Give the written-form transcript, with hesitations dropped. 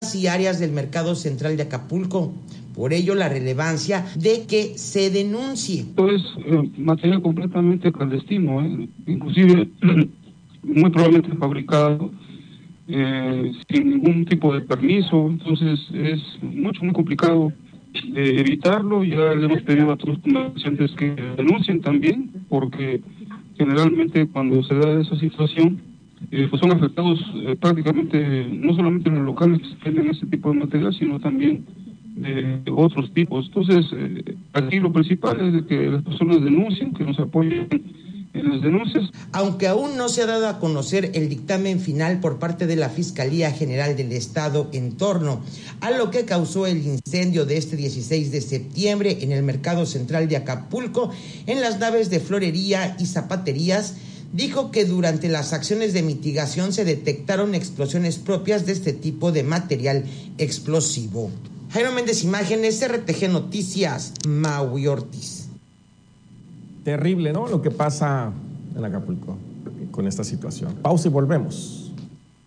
zonas y áreas del mercado central de Acapulco. Por ello, la relevancia de que se denuncie. Esto es material completamente clandestino, inclusive muy probablemente fabricado sin ningún tipo de permiso. Entonces es muy complicado evitarlo. Ya le hemos pedido a todos los comerciantes que denuncien también, porque generalmente cuando se da esa situación, pues son afectados prácticamente no solamente los locales que venden ese tipo de material, sino también de otros tipos. Entonces, aquí lo principal es de que las personas denuncien, que nos apoyen en las denuncias. Aunque aún no se ha dado a conocer el dictamen final por parte de la Fiscalía General del Estado en torno a lo que causó el incendio de este 16 de septiembre en el Mercado Central de Acapulco, en las naves de florería y zapaterías, dijo que durante las acciones de mitigación se detectaron explosiones propias de este tipo de material explosivo. Jairo Méndez, Imágenes, RTG Noticias, Maui Ortiz. Terrible, ¿no? Lo que pasa en Acapulco con esta situación. Pausa y volvemos.